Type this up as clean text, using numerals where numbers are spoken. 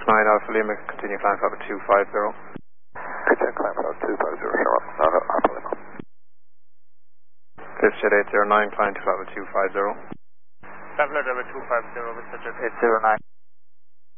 Alpha Lima, continue climb flight 250. Continue climb flight 250, show up. Alpha Lima. Jet 809, climb to flight 250. Traveler Driver 250, Vista Jet 809.